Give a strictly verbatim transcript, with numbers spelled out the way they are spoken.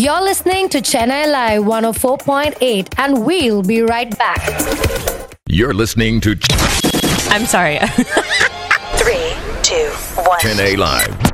You're listening to Chennai Live one oh four point eight, and we'll be right back. You're listening to I'm sorry. Three, two, one. Chennai Live